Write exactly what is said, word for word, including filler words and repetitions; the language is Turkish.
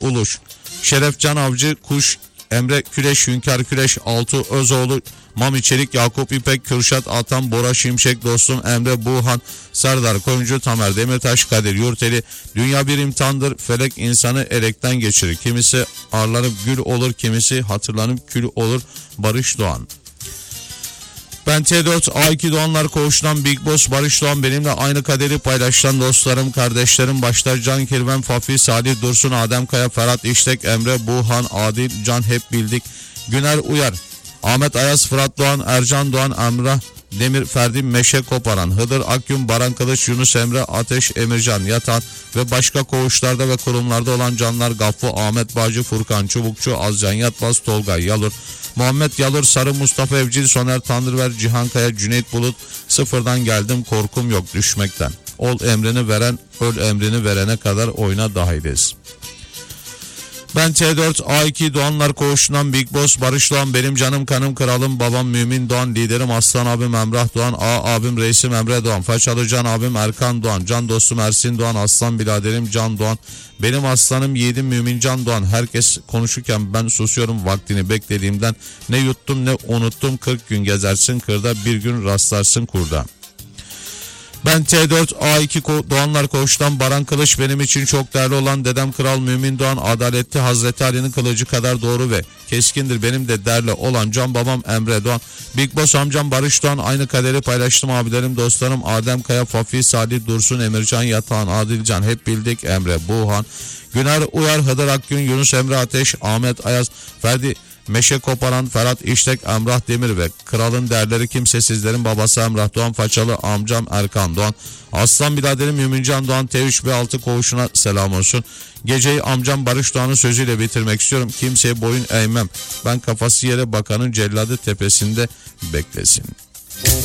Uluş, Şerefcan Avcı, Kuş, Emre Küreş, Hünkar Küreş, Altu Özoğlu, Mami Çelik, Yakup İpek, Kürşat Atan, Bora Şimşek, dostum Emre Buğhan, Serdar Koyuncu, Tamer Demirtaş, Kadir Yurteli. Dünya bir imtihandır, felek insanı elekten geçirir. Kimisi arlanıp gül olur, kimisi hatırlanıp kül olur. Barış Doğan. Ben T dört A iki Doğanlar Koğuş'tan Big Boss Barış Doğan, benimle aynı kaderi paylaşan dostlarım, kardeşlerim başlar Can Kirven, Fafi, Salih Dursun, Adem Kaya, Ferhat İştek, Emre Buğhan, Adil Can, hep bildik. Güner Uyar, Ahmet Ayaz, Fırat Doğan, Ercan Doğan, Emrah Demir, Ferdi Meşe Koparan, Hıdır Akgün, Baran Kılıç, Yunus Emre, Ateş, Emircan Yatan ve başka koğuşlarda ve kurumlarda olan canlar Gaffı, Ahmet Bağcı, Furkan Çubukçu, Azcan Yatmaz, Tolga Yalur, Muhammed Yalur, Sarı Mustafa Evcil, Soner Tanrıver, Cihan Kaya, Cüneyt Bulut. Sıfırdan geldim, korkum yok düşmekten. Ol emrini veren, öl emrini verene kadar oyuna dahiliz. Ben T dört A iki Doğanlar Koğuşu'ndan Big Boss Barış Doğan, benim canım kanım kralım, babam Mümin Doğan, liderim Aslan abim Emrah Doğan, A abim reisim Emre Doğan, Façalı Can abim Erkan Doğan, can dostum Ersin Doğan, aslan biraderim Can Doğan, benim aslanım yiğidim Mümin Can Doğan. Herkes konuşurken ben susuyorum vaktini beklediğimden, ne yuttum ne unuttum, kırk gün gezersin kırda, bir gün rastlarsın kurda. Ben T dört A iki Doğanlar Koğuş'tan Baran Kılıç, benim için çok değerli olan dedem Kral Mümin Doğan, adaletli Hazreti Ali'nin kılıcı kadar doğru ve keskindir, benim de değerli olan can babam Emre Doğan, Big Boss amcam Barış Doğan, aynı kaderi paylaştım abilerim dostlarım Adem Kaya, Fafi, Salih Dursun, Emircan Yatağan, Adilcan, hep bildik, Emre Buğhan, Güner Uyar, Hıdır Akgün, Yunus Emre Ateş, Ahmet Ayaz, Ferdi Meşe Koparan, Ferhat İştek, Emrah Demir ve kralın değerleri kimsesizlerin babası Emrah Doğan, Façalı amcam Erkan Doğan, aslan biraderim Mümincan Doğan, T üç B altı Koğuşu'na selam olsun. Geceyi amcam Barış Doğan'ın sözüyle bitirmek istiyorum. Kimseye boyun eğmem. Ben kafası yere bakanın celladı tepesinde beklesin.